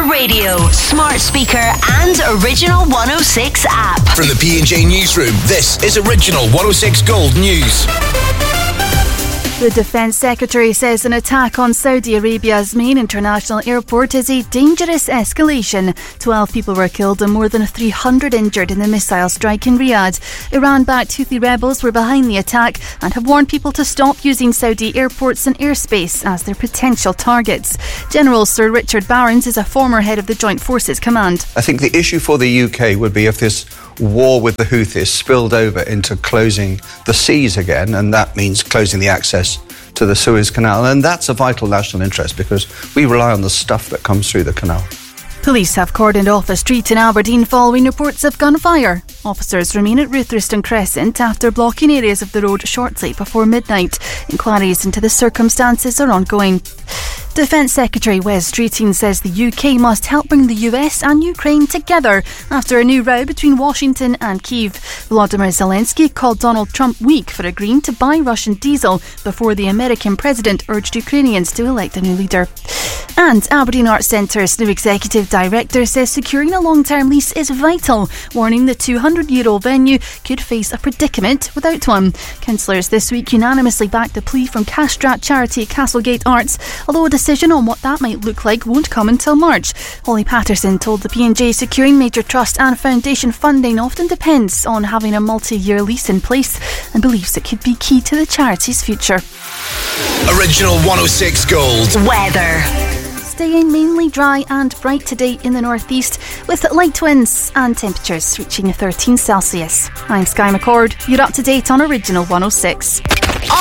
radio, smart speaker and Original 106 app. From the P&J Newsroom, this is Original 106 Gold News. The Defence Secretary says an attack on Saudi Arabia's main international airport is a dangerous escalation. 12 people were killed and more than 300 injured in the missile strike in Riyadh. Iran-backed Houthi rebels were behind the attack and have warned people to stop using Saudi airports and airspace as their potential targets. General Sir Richard Barrons is a former head of the Joint Forces Command. I think the issue for the UK would be if this war with the Houthis spilled over into closing the seas again, and that means closing the access to the Suez Canal, and that's a vital national interest because we rely on the stuff that comes through the canal. Police have cordoned off a street in Aberdeen following reports of gunfire. Officers remain at Rutherston Crescent after blocking areas of the road shortly before midnight. Inquiries into the circumstances are ongoing. Defence Secretary Wes Streeting says the UK must help bring the US and Ukraine together after a new row between Washington and Kyiv. Volodymyr Zelensky called Donald Trump weak for agreeing to buy Russian diesel before the American president urged Ukrainians to elect a new leader. And Aberdeen Arts Centre's new executive director says securing a long-term lease is vital, warning the 200-year-old venue could face a predicament without one. Councillors this week unanimously backed the plea from cash-strapped charity Castlegate Arts, although a decision on what that might look like won't come until March. Holly Patterson told the P&J securing major trust and foundation funding often depends on having a multi-year lease in place and believes it could be key to the charity's future. Original 106 Gold. Weather. Staying mainly dry and bright today in the northeast with light winds and temperatures reaching 13 Celsius. I'm Sky McCord. You're up to date on Original 106.